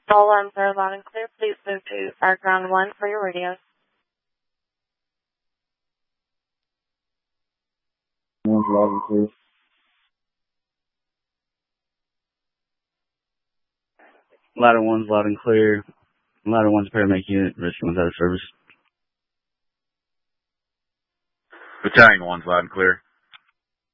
All lines are loud and clear. Please move to background 1 for your radios. One's loud and clear. Ladder 1's loud and clear. Ladder 1's paramedic unit. Rescue 1's out of service. Battalion 1's loud and clear.